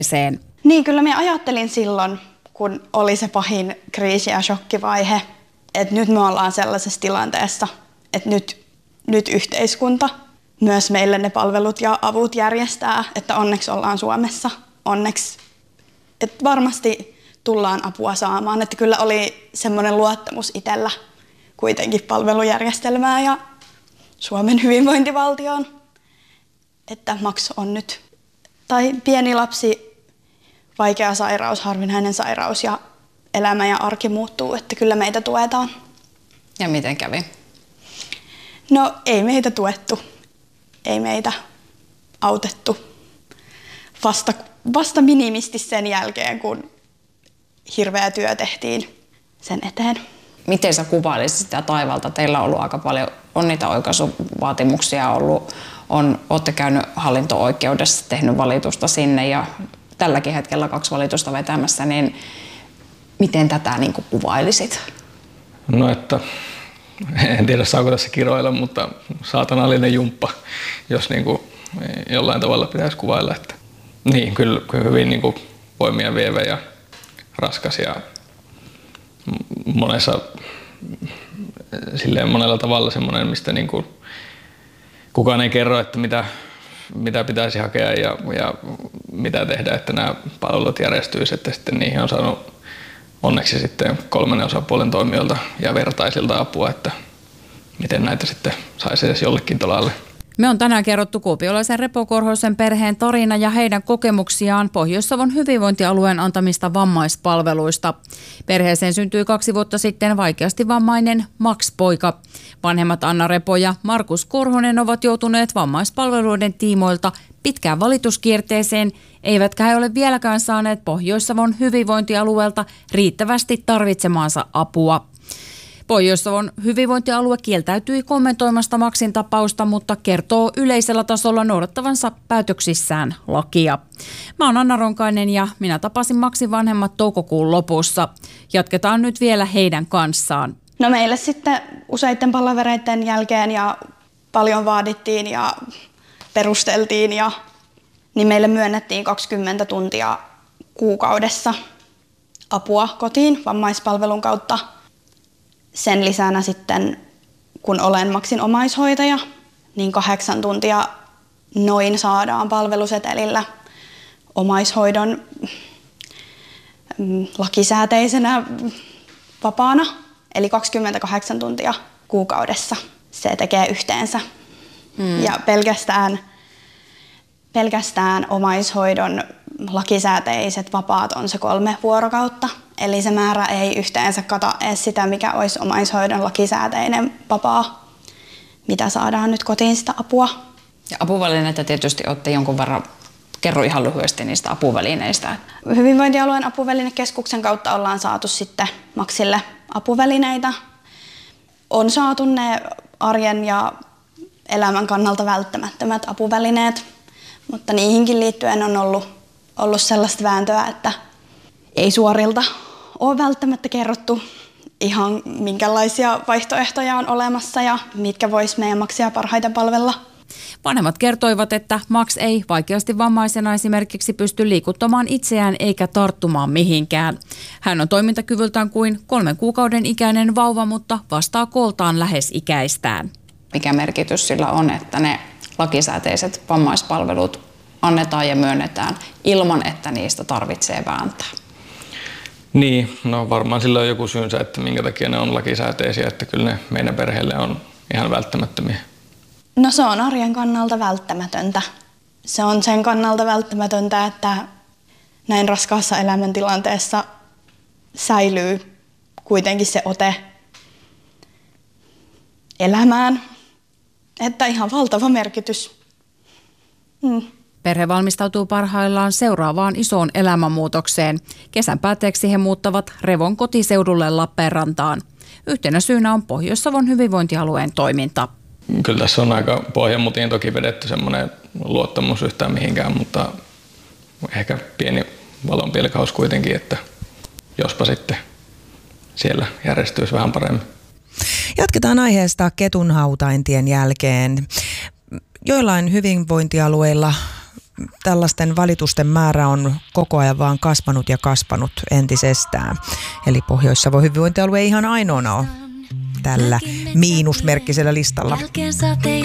Niin, kyllä minä ajattelin silloin, kun oli se pahin kriisi- ja shokkivaihe, että nyt me ollaan sellaisessa tilanteessa, että nyt yhteiskunta myös meille ne palvelut ja avut järjestää, että onneksi ollaan Suomessa, onneksi, että varmasti tullaan apua saamaan, että kyllä oli semmoinen luottamus itsellä kuitenkin palvelujärjestelmää ja Suomen hyvinvointivaltioon, että MAX on nyt, tai pieni lapsi, vaikea sairaus, harvinainen sairaus ja elämä ja arki muuttuu, että kyllä meitä tuetaan. Ja miten kävi? No ei meitä tuettu, ei meitä autettu vasta minimisti sen jälkeen, kun hirveä työ tehtiin sen eteen. Miten sä kuvailisit sitä taivalta? Teillä on ollut aika paljon, on niitä oikaisuvaatimuksia ollut, olette käynyt hallinto-oikeudessa, tehnyt valitusta sinne ja tälläkin hetkellä 2 valitusta vetämässä, niin miten tätä niin kuin kuvailisit? No että, en tiedä saako tässä kiroilla, mutta saatanallinen jumppa, jos niin kuin jollain tavalla pitäisi kuvailla. Että, niin, kyllä hyvin niin kuin voimia vievä ja raskas ja monella tavalla semmoinen, mistä niin kuin kukaan ei kerro, että mitä pitäisi hakea ja mitä tehdä, että nämä palvelut järjestyisivät, että sitten niihin on saanut onneksi sitten 3. osapuolen toimijoilta ja vertaisilta apua, että miten näitä sitten saisi edes jollekin tolalle. Me on tänään kerrottu kuopiolaisen Repo Korhosen perheen tarina ja heidän kokemuksiaan Pohjois-Savon hyvinvointialueen antamista vammaispalveluista. Perheeseen syntyi 2 vuotta sitten vaikeasti vammainen Max-poika. Vanhemmat Anna Repo ja Markus Korhonen ovat joutuneet vammaispalveluiden tiimoilta pitkään valituskierteeseen, eivätkä he ole vieläkään saaneet Pohjois-Savon hyvinvointialueelta riittävästi tarvitsemaansa apua. Pohjois-Savon hyvinvointialue kieltäytyi kommentoimasta Maxin tapausta, mutta kertoo yleisellä tasolla noudattavansa päätöksissään lakia. Mä oon Anna Ronkainen ja minä tapasin Maxin vanhemmat toukokuun lopussa. Jatketaan nyt vielä heidän kanssaan. No meille sitten useiden palavereiden jälkeen ja paljon vaadittiin ja perusteltiin niin meille myönnettiin 20 tuntia kuukaudessa apua kotiin vammaispalvelun kautta. Sen lisänä sitten, kun olen Maxin omaishoitaja, niin 8 tuntia noin saadaan palvelusetelillä omaishoidon lakisääteisenä vapaana. Eli 28 tuntia kuukaudessa se tekee yhteensä. Ja pelkästään omaishoidon lakisääteiset vapaat on se 3 vuorokautta. Eli se määrä ei yhteensä kata edes sitä, mikä olisi omaishoidon lakisääteinen vapaa, mitä saadaan nyt kotiin sitä apua. Ja apuvälineitä tietysti olette jonkun verran, kerro ihan lyhyesti niistä apuvälineistä. Hyvinvointialueen apuvälinekeskuksen kautta ollaan saatu sitten Maxille apuvälineitä. On saatu ne arjen ja elämän kannalta välttämättömät apuvälineet, mutta niihinkin liittyen on ollut sellaista vääntöä, että ei suorilta ole välttämättä kerrottu ihan minkälaisia vaihtoehtoja on olemassa ja mitkä vois meidän Maxia parhaiten palvella. Vanhemmat kertoivat, että Max ei vaikeasti vammaisena esimerkiksi pysty liikuttamaan itseään eikä tarttumaan mihinkään. Hän on toimintakyvyltään kuin 3 kuukauden ikäinen vauva, mutta vastaa kooltaan lähes ikäistään. Mikä merkitys sillä on, että ne lakisääteiset vammaispalvelut annetaan ja myönnetään ilman, että niistä tarvitsee vääntää? Niin, no varmaan sillä on joku syynsä, että minkä takia ne on lakisääteisiä, että kyllä ne meidän perheelle on ihan välttämättömiä. No se on arjen kannalta välttämätöntä. Se on sen kannalta välttämätöntä, että näin raskaassa elämäntilanteessa säilyy kuitenkin se ote elämään. Että ihan valtava merkitys. Perhe valmistautuu parhaillaan seuraavaan isoon elämänmuutokseen. Kesän päätteeksi he muuttavat Revon kotiseudulle Lappeenrantaan. Yhtenä syynä on Pohjois-Savon hyvinvointialueen toiminta. Kyllä tässä on aika pohjamutiin toki vedetty semmoinen luottamus yhtään mihinkään, mutta ehkä pieni valonpilkaus kuitenkin, että jospa sitten siellä järjestyisi vähän paremmin. Jatketaan aiheesta ketunhautaintien jälkeen. Joillain hyvinvointialueilla tällaisten valitusten määrä on koko ajan vaan kasvanut ja kasvanut entisestään. Eli Pohjois-Savon hyvinvointialue ei ihan ainoana ole tällä miinusmerkkisellä listalla.